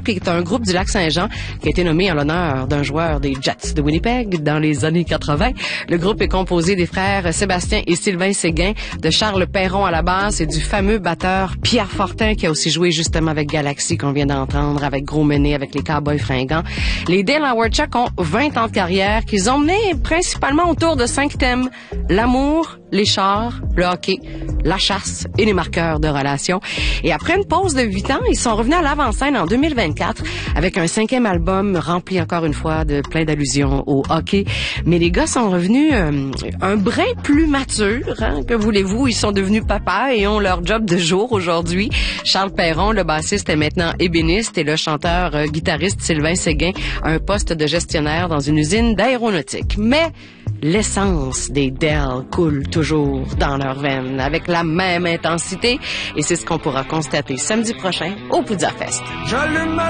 Rock, qui est un groupe du Lac-Saint-Jean qui a été nommé en l'honneur d'un joueur des Jets de Winnipeg dans les années 80. Le groupe est composé des frères Sébastien et Sylvain Séguin, de Charles Perron à la basse et du fameux batteur Pierre Fortin qui a aussi joué justement avec Galaxy qu'on vient d'entendre, avec Gros Mené, avec les Cowboys fringants. Les Dale Howard Chuck ont 20 ans de carrière qu'ils ont mené principalement autour de 5 thèmes: l'amour, les chars, le hockey, la chasse et les marqueurs de relations. Et après une pause de 8 ans, ils sont revenus à l'avant-scène en 2024 avec un 5e album rempli encore une fois de plein d'allusions au hockey. Mais les gars sont revenus un brin plus matures, hein, que voulez-vous. Ils sont devenus papas et ont leur job de jour aujourd'hui. Charles Perron, le bassiste, est maintenant ébéniste et le chanteur guitariste Sylvain Séguin a un poste de gestionnaire dans une usine d'aéronautique. Mais l'essence des Dell coule toujours dans leurs veines avec la même intensité et c'est ce qu'on pourra constater samedi prochain au Poudza Fest. J'allume ma